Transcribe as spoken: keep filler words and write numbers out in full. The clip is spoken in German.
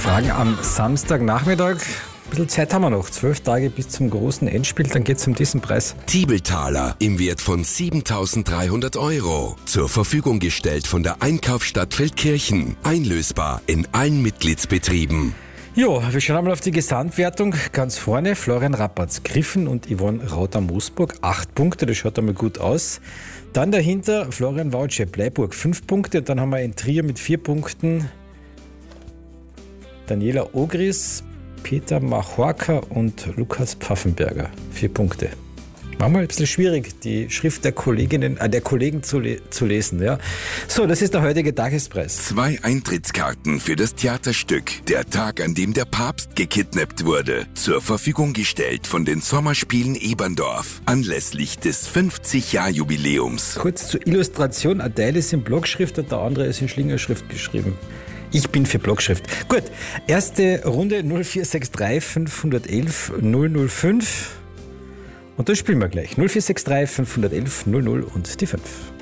Fragen am Samstagnachmittag. Ein bisschen Zeit haben wir noch. Zwölf Tage bis zum großen Endspiel, dann geht es um diesen Preis. Tiebeltaler im Wert von siebentausenddreihundert Euro. Zur Verfügung gestellt von der Einkaufsstadt Feldkirchen. Einlösbar in allen Mitgliedsbetrieben. Jo, wir schauen einmal auf die Gesamtwertung. Ganz vorne Florian Rappatz-Griffen und Yvonne Rauter-Moosburg. Acht Punkte, das schaut einmal gut aus. Dann dahinter Florian Wautsche-Bleiburg. Fünf Punkte. Und dann haben wir ein Trio mit vier Punkten. Daniela Ogris, Peter Machorka und Lukas Pfaffenberger. Vier Punkte. Manchmal ein bisschen schwierig, die Schrift der Kolleginnen, äh, der Kollegen zu, le- zu lesen. Ja. So, das ist der heutige Tagespreis. Zwei Eintrittskarten für das Theaterstück Der Tag, an dem der Papst gekidnappt wurde. Zur Verfügung gestellt von den Sommerspielen Eberndorf. Anlässlich des fünfzig-Jahr-Jubiläums. Kurz zur Illustration. Ein Teil ist in Blockschrift und der andere ist in Schlingerschrift geschrieben. Ich bin für Blockschrift. Gut, erste Runde null vier sechs drei fünf eins eins null null fünf. Und dann spielen wir gleich. null vier sechs drei fünf eins eins null null und die fünf.